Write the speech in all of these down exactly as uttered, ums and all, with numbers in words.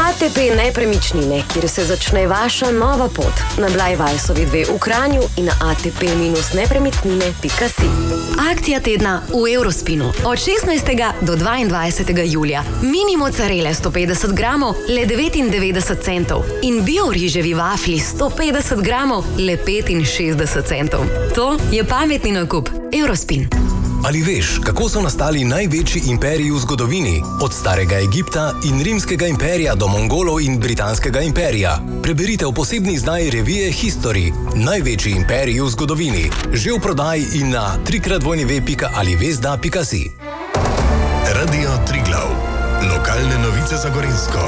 A T P Nepremičnine, kjer se začne vaša nova pot. Na Blajvajsovi dve v Kranju in na a t p nepremičnine pika si. Akcija tedna v Eurospinu. Od šestnajstega do dvaindvajsetega julija. Mini mozzarele sto petdeset gramov, le devetindevetdeset centov. In bio riževi vafli sto petdeset gramov, le petinšestdeset centov. To je pametni nakup. Eurospin. Ali veš, kako so nastali največji imperiji v zgodovini? Od starega Egipta in rimskega imperija do Mongolov in britanskega imperija. Preberite v posebni izdaji revije History. Največji imperiji v zgodovini. Že v prodaji in na trikrat dvojni pika ali vezda pika si. Radio Triglav. Lokalne novice za Gorenjsko.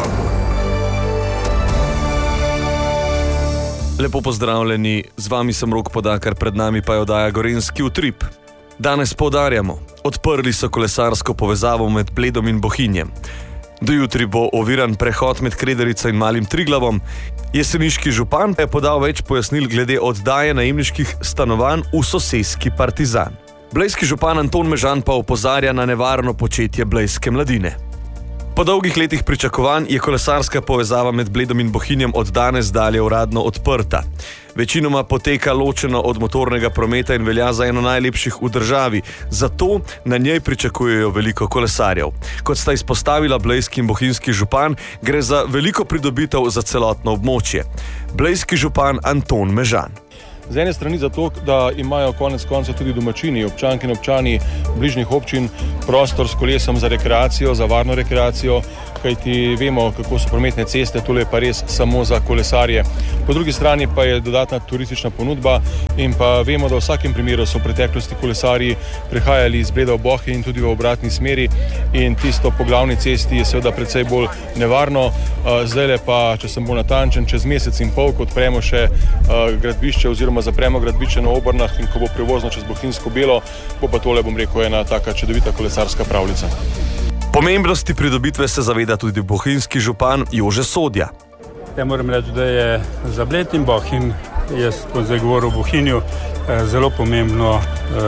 Lepo pozdravljeni, z vami sem Rok Podakar, pred nami pa je oddaja Gorenjski utrip. Danes poudarjamo, odprli so kolesarsko povezavo med Bledom in Bohinjem. Do jutri bo oviran prehod med Kredarico in Malim Triglavom. Jeseniški župan je podal več pojasnil glede oddaje najemniških stanovanj v soseski Partizan. Blejski župan Anton Mežan pa opozarja na nevarno početje blejske mladine. Po dolgih letih pričakovanj je kolesarska povezava med Bledom in Bohinjem od danes dalje uradno odprta. Večinoma poteka ločeno od motornega prometa in velja za eno najlepših v državi, zato na njej pričakujejo veliko kolesarjev. Kot sta izpostavila blejski in bohinjski župan, gre za veliko pridobitev za celotno območje. Blejski župan Anton Mežan. Z ene strani zato, da imajo konec konca tudi domačini, občanke in občani bližnjih občin prostor s kolesom za rekreacijo, za varno rekreacijo, kajti vemo, kako so prometne ceste, tole je pa res samo za kolesarje. Po drugi strani pa je dodatna turistična ponudba in pa vemo, da v vsakem primeru so v preteklosti kolesarji prihajali iz Bleda v Bohinj in tudi v obratni smeri in tisto po glavni cesti je seveda precej bolj nevarno. Zdajle pa, če sem bolj natančen, čez mesec in pol, ko odpremo še gradbišče oziroma zapremo gradbišče na Obrnah in ko bo prevozno čez Bohinjsko Belo, bo pa tole, bom rekel, ena taka čudovita kolesarska pravljica. Pomembnosti pridobitve se zaveda tudi bohinjski župan Jože Sodja. Ja moram reči, da je za Bled in Bohinj, jaz bom zdaj govoril o Bohinju, zelo pomembno,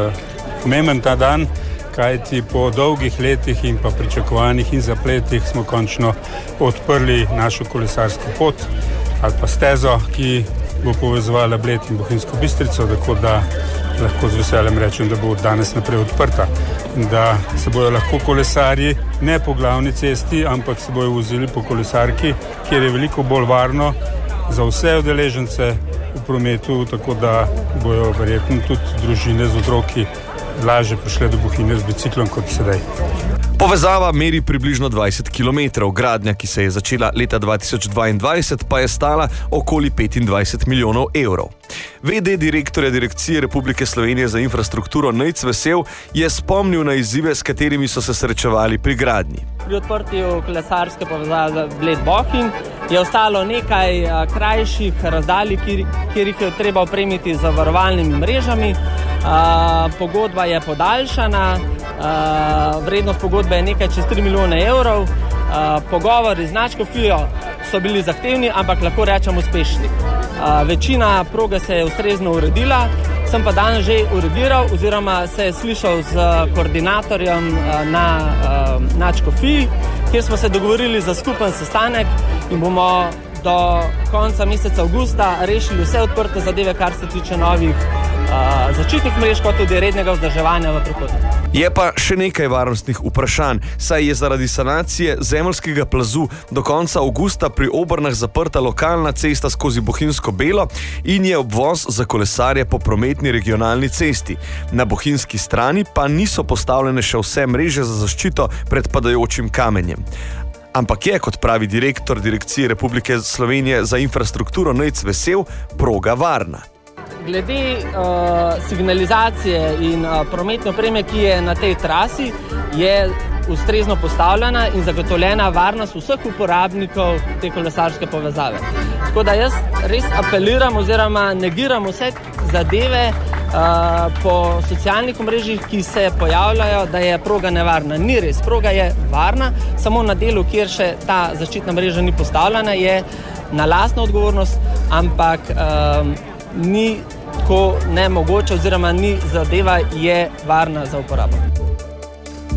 pomemben ta dan, kajti po dolgih letih in pa pričakovanjih in zapletih smo končno odprli našo kolesarsko pot ali pa stezo, ki bo povezovala Bled in Bohinjsko Bistrico, tako da lahko z veseljem rečem, da bo od danes naprej odprta. Da se bojo lahko kolesarji ne po glavni cesti, ampak se bojo vozili po kolesarki, kjer je veliko bolj varno za vse udeležence v prometu, tako da bojo verjetno tudi družine z otroki lažje prišle do Bohinja z biciklom kot sedaj. Povezava meri približno dvajset kilometrov, gradnja, ki se je začela leta dva tisoč dvaindvajset, pa je stala okoli petindvajset milijonov evrov. V D direktorja Direkcije Republike Slovenije za infrastrukturo Nejc Vesel je spomnil na izzive, s katerimi so se srečevali pri gradnji. Pri odprtju kolesarske povezave Bled-Bohinj je ostalo nekaj a, krajših razdalj, kjer, kjer jih je treba opremiti z varovalnimi mrežami. A, pogodba je podaljšana, a, vrednost pogodbe je nekaj čez tri milijone evrov. A, pogovori z nadškofijo so bili zahtevni, ampak lahko rečem uspešni. A, večina proge se je ustrezno uredila, sem pa danes že urediral oziroma se je slišal z koordinatorjem na nadškofiji, kjer smo se dogovorili za skupen sestanek in bomo do konca meseca avgusta rešili vse odprte zadeve, kar se tiče novih uh, začetnih mrež, kot tudi rednega vzdrževanja v prihodnje. Je pa še nekaj varnostnih vprašanj, saj je zaradi sanacije zemeljskega plazu do konca avgusta pri Obrnah zaprta lokalna cesta skozi Bohinjsko Belo in je obvoz za kolesarje po prometni regionalni cesti. Na bohinjski strani pa niso postavljene še vse mreže za zaščito pred padajočim kamenjem. Ampak je, kot pravi direktor Direkcije Republike Slovenije za infrastrukturo Nejc Vesel, proga varna. Glede uh, signalizacije in uh, prometne opreme, ki je na tej trasi, je ustrezno postavljena in zagotovljena varnost vseh uporabnikov te kolesarske povezave. Tako da jaz res apeliram oziroma negiram vse zadeve uh, po socialnih omrežjih, ki se pojavljajo, da je proga nevarna. Ni res, proga je varna, samo na delu, kjer še ta zaščitna mreža ni postavljena, je na lastno odgovornost, ampak um, ni tako nemogoče oziroma ni zadeva je varna za uporabo.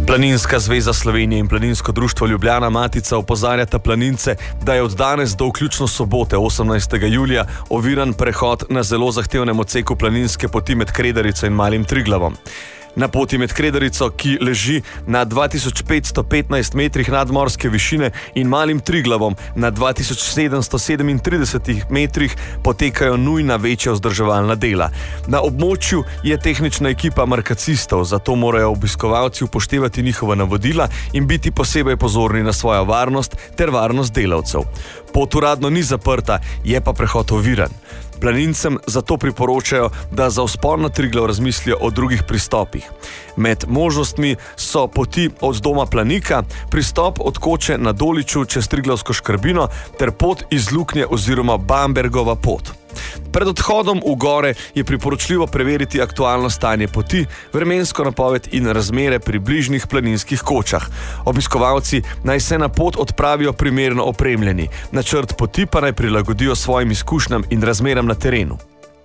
Planinska zveza Slovenije in Planinsko društvo Ljubljana Matica opozarjata planince, da je od danes do vključno sobote, osemnajstega julija, oviran prehod na zelo zahtevnem odseku planinske poti med Kredarico in Malim Triglavom. Na poti med Kredarico, ki leži na dva tisoč petsto petnajst metrih nadmorske višine, in Malim Triglavom na dva tisoč sedemsto sedemintrideset metrih, potekajo nujna večja vzdrževalna dela. Na območju je tehnična ekipa markacistov, zato morajo obiskovalci upoštevati njihova navodila in biti posebej pozorni na svojo varnost ter varnost delavcev. Pot uradno ni zaprta, je pa prehod oviran. Planincem zato priporočajo, da za vzpon na Triglav razmislijo o drugih pristopih. Med možnostmi so poti od doma Planika, pristop od Koče na Doliču čez Triglavsko škrbino ter pot iz Luknje oziroma Bambergova pot. Pred odhodom v gore je priporočljivo preveriti aktualno stanje poti, vremensko napoved in razmere pri bližnjih planinskih kočah. Obiskovalci naj se na pot odpravijo primerno opremljeni, načrt poti pa naj prilagodijo svojim izkušnjam in razmeram na terenu.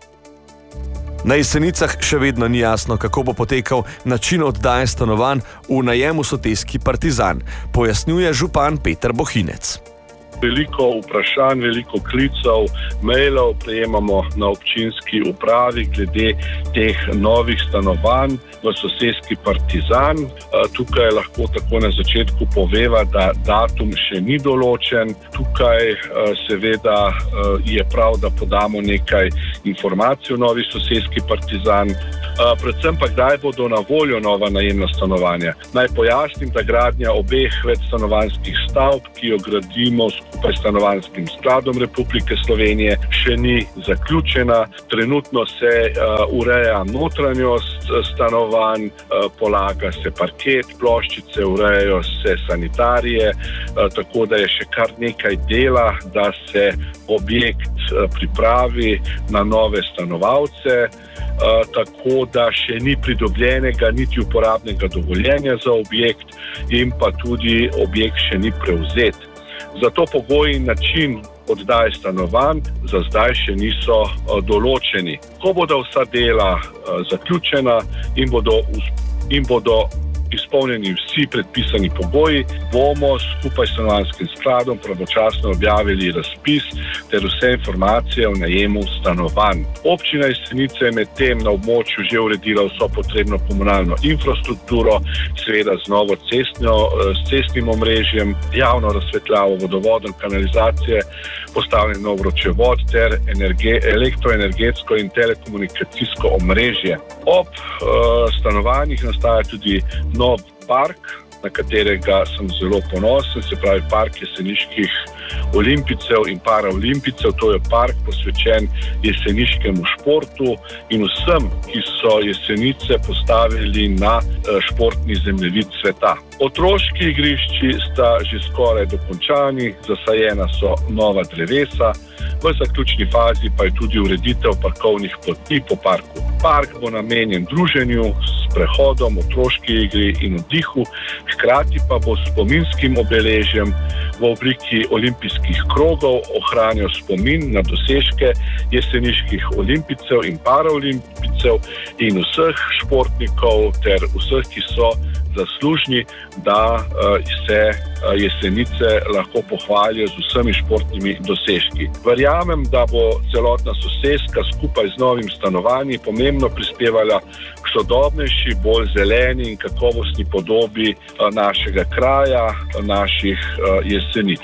Na Jesenicah še vedno ni jasno, kako bo potekal način oddaje stanovanj v najem v soteski Partizan, pojasnjuje župan Peter Bohinec. Veliko vprašanj, veliko klicev, mailov prejemamo na občinski upravi glede teh novih stanovanj v soseski Partizan. Tukaj lahko tako na začetku poveva, da datum še ni določen. Tukaj seveda je prav, da podamo nekaj informacij o novi soseski Partizan. Predvsem pa kdaj bodo na voljo nova najemna stanovanja. Naj pojasnim, da gradnja obeh večstanovanjskih stavb, ki jo gradimo skupaj s Stanovanjskim skladom Republike Slovenije, še ni zaključena. Trenutno se uh, ureja notranjost stanovanj, uh, polaga se parket, ploščice, urejajo se sanitarije, uh, tako da je še kar nekaj dela, da se objekt uh, pripravi na nove stanovalce. Uh, tako da še ni pridobljenega niti uporabnega dovoljenja za objekt in pa tudi objekt še ni prevzet. Zato pogoji in način oddaje stanovanj za zdaj še niso uh, določeni. Ko bodo vsa dela uh, zaključena in bodo, in bodo izpolnjeni vsi predpisani pogoji, bomo skupaj s Stanovanjskim skladom pravočasno objavili razpis ter vse informacije o najemu stanovanj. Občina Jesenice je med tem na območju že uredila vso potrebno komunalno infrastrukturo, seveda z novo cestno, s cestnim omrežjem, javno razsvetljavo, vodovodom, kanalizacije, postavljen nov vročevod ter energe, elektroenergetsko in telekomunikacijsko omrežje. Ob uh, stanovanjih nastaja tudi nov park, na katerega sem zelo ponosen, se pravi park jeseniških olimpijcev in paraolimpijcev. To je park posvečen jeseniškemu športu in vsem, ki so Jesenice postavili na športni zemljevid sveta. Otroški igrišči sta že skoraj dokončani, zasajena so nova drevesa, v zaključni fazi pa je tudi ureditev parkovnih poti po parku. Park bo namenjen druženju, prehodom, otroški igri in oddihu, hkrati pa bo s spominskim obeležjem v obliki olimpijskih krogov ohranjal spomin na dosežke jeseniških olimpijcev in paraolimpijcev in vseh športnikov ter vseh, ki so zaslužni, da se Jesenice lahko pohvalijo z vsemi športnimi dosežki. Verjamem, da bo celotna soseska skupaj z novim stanovanji pomembno prispevala k sodobnejši, bolj zeleni in kakovostni podobi našega kraja, naših Jesenic.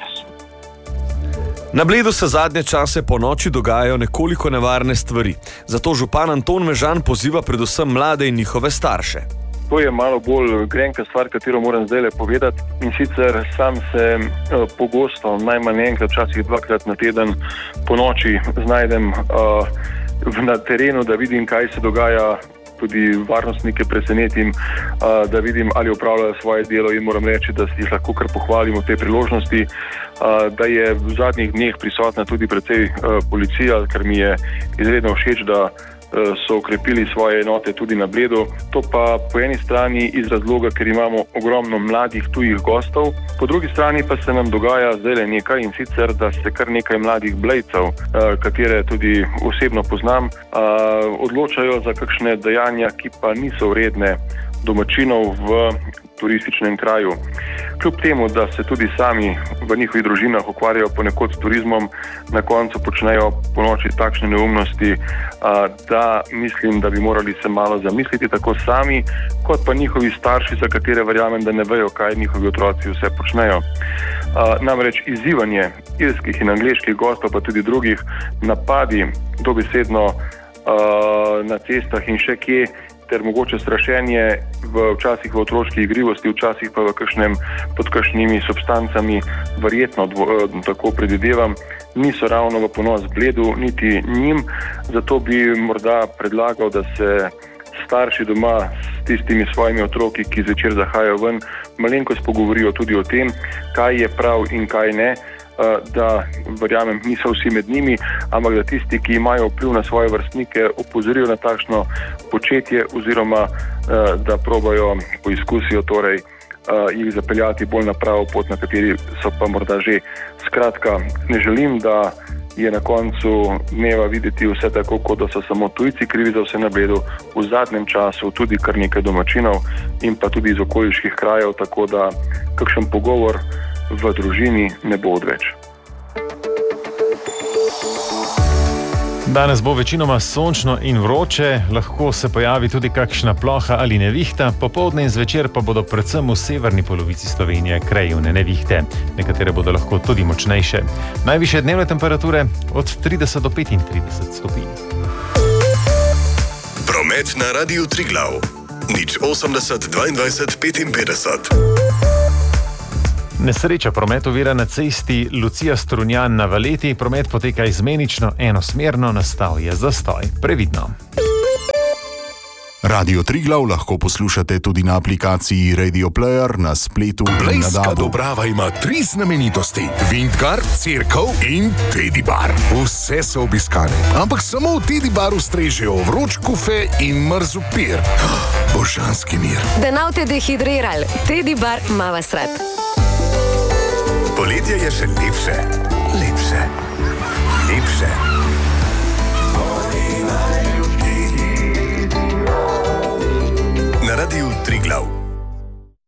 Na Bledu se zadnje čase po noči dogajajo nekoliko nevarne stvari, zato župan Anton Mežan poziva predvsem mlade in njihove starše. To je malo bolj grenka stvar, katero moram zdaj le povedati. In sicer sam se uh, pogosto, najmanj enkrat, včasih dvakrat na teden, po noči znajdem uh, na terenu, da vidim, kaj se dogaja, tudi varnostnike presenetim, uh, da vidim, ali opravljajo svoje delo in moram reči, da si jih lahko kar pohvalimo te priložnosti, uh, da je v zadnjih dneh prisotna tudi precej uh, policija, ker mi je izredno všeč, da so okrepili svoje enote tudi na Bledu. To pa po eni strani iz razloga, ker imamo ogromno mladih tujih gostov, po drugi strani pa se nam dogaja zdaj nekaj, in sicer, da se kar nekaj mladih Blejcev, katere tudi osebno poznam, odločajo za kakšne dejanja, ki pa niso vredne domačinov v turističnem kraju. Kljub temu, da se tudi sami v njihovih družinah ukvarjajo ponekod s turizmom, na koncu počnejo ponoči takšne neumnosti, da mislim, da bi morali se malo zamisliti tako sami, kot pa njihovi starši, za katere verjamem, da ne vejo, kaj njihovi otroci vse počnejo. Namreč izzivanje irskih in angleških gostov, pa tudi drugih, napadi dobesedno na cestah in še kje, ter mogoče strašenje v, včasih v otroški igrivosti, včasih pa v kakšnem, pod kakšnimi substancami, verjetno dvo, tako predvidevam, niso ravno v ponos Bledu, niti njim. Zato bi morda predlagal, da se starši doma s tistimi svojimi otroki, ki zvečer zahajajo ven, malenkost pogovorijo tudi o tem, kaj je prav in kaj ne, da verjamem, niso vsi med njimi, ampak da tisti, ki imajo vpliv na svoje vrstnike, opozorijo na takšno početje oziroma da probajo, poizkusijo torej jih zapeljati bolj na pravo pot, na kateri so pa morda že. Skratka, ne želim, da je na koncu dneva videti vse tako, kot da so samo tujci krivi za vse na Bledu. V zadnjem času tudi kar nekaj domačinov in pa tudi iz okoliških krajev, tako da kakšen pogovor v družini ne bo odveč. Danes bo večinoma sončno in vroče, lahko se pojavi tudi kakšna ploha ali nevihta, popoldne in zvečer pa bodo predvsem v severni polovici Slovenije krajevne nevihte. Nekatere bodo lahko tudi močnejše. Najvišje dnevne temperature od trideset do petintrideset stopinj. Promet na Radiu Triglav. nič osemdeset dvaindvajset petinpetdeset. Nesreča promet ovira na cesti Lucija Strunjan na Valeti. Promet poteka izmenično, enosmerno, nastal je zastoj. Previdno. Radio Triglav lahko poslušate tudi na aplikaciji Radio Player, na spletu in na Blejska dabu. Dobrava ima tri znamenitosti. Vintgar, Cerkev in Teddy Bar. Vse so obiskane, ampak samo v Teddy Baru strežejo vroč kufe in mrzu pir. Božanski mir. Da ne boste dehidrirali, Teddy Bar ima vas rad. Poletje je še lepše, lepše, lepše.